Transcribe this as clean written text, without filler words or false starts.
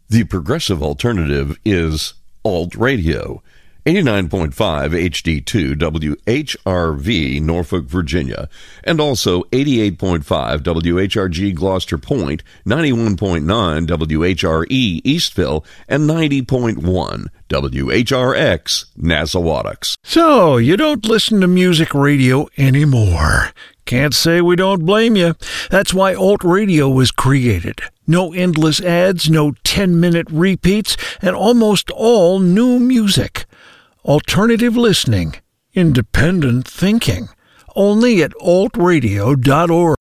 The progressive alternative is Alt Radio. 89.5 HD2 WHRV, Norfolk, Virginia, and also 88.5 WHRG Gloucester Point, 91.9 WHRE Eastville, and 90.1 WHRX Nassawadox. So, you don't listen to music radio anymore. Can't say we don't blame you. That's why Alt Radio was created. No endless ads, no 10-minute repeats, and almost all new music. Alternative listening, independent thinking, only at altradio.org.